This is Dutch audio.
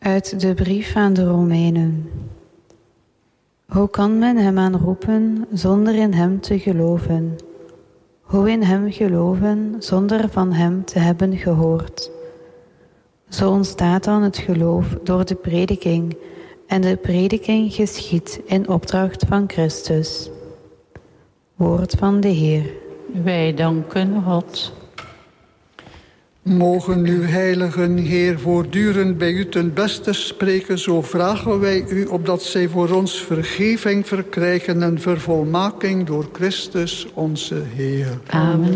Uit de brief aan de Romeinen. Hoe kan men hem aanroepen zonder in hem te geloven? Hoe in hem geloven zonder van hem te hebben gehoord? Zo ontstaat dan het geloof door de prediking, en de prediking geschiedt in opdracht van Christus. Woord van de Heer. Wij danken God. Mogen uw heiligen Heer voortdurend bij u ten beste spreken, zo vragen wij u opdat zij voor ons vergeving verkrijgen en vervolmaking door Christus onze Heer. Amen.